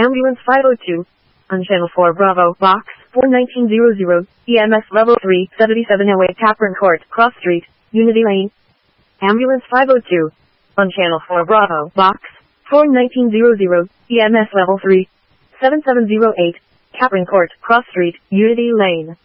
Ambulance 502. On Channel 4 Bravo, Box 41900, EMS Level 3, 7708 Capron Court, Cross Street, Unity Lane. Ambulance 502. On Channel 4 Bravo, Box 41900, EMS Level 3, 7708, Capron Court, Cross Street, Unity Lane.